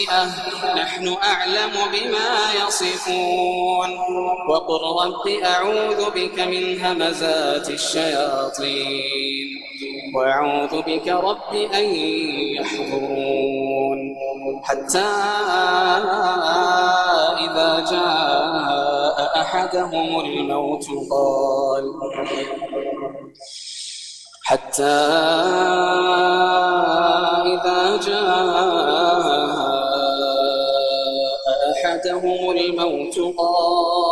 نحن أعلم بما يصفون وقل رب أعوذ بك من همزات الشياطين وأعوذ بك رب أن يحضرون حتى إذا جاء أحدهم الموت قال